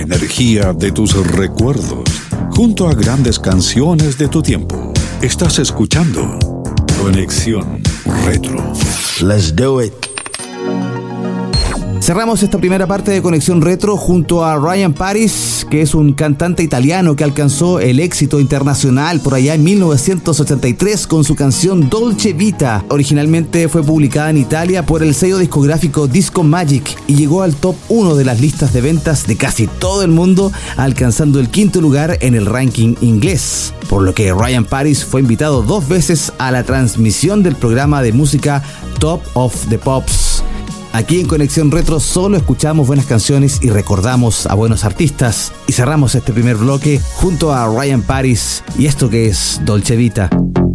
energía de tus recuerdos, junto a grandes canciones de tu tiempo. Estás escuchando Conexión Retro. Let's do it. Cerramos esta primera parte de Conexión Retro junto a Ryan Paris, que es un cantante italiano que alcanzó el éxito internacional por allá en 1983 con su canción Dolce Vita. Originalmente fue publicada en Italia por el sello discográfico Disco Magic y llegó al top 1 de las listas de ventas de casi todo el mundo, alcanzando el 5º lugar en el ranking inglés. Por lo que Ryan Paris fue invitado 2 veces a la transmisión del programa de música Top of the Pops. Aquí en Conexión Retro solo escuchamos buenas canciones y recordamos a buenos artistas. Y cerramos este primer bloque junto a Ryan Paris y esto que es Dolce Vita.